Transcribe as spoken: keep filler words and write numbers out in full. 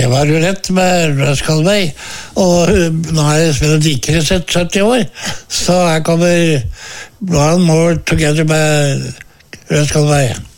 det var jo rett med Røskalvei, og nå har jeg spillet dikker i sytti år, så her kommer One More Together med Røskalvei.